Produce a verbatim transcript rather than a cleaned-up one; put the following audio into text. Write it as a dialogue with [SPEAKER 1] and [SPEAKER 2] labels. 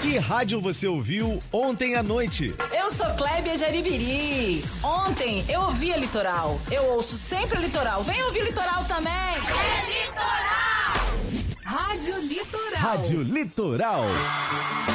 [SPEAKER 1] Que rádio você ouviu ontem à noite?
[SPEAKER 2] Eu sou Clébia de Aribiri. Ontem eu ouvi a Litoral. Eu ouço sempre a Litoral. Vem ouvir Litoral também. É Litoral! Rádio Litoral.
[SPEAKER 1] Rádio Litoral.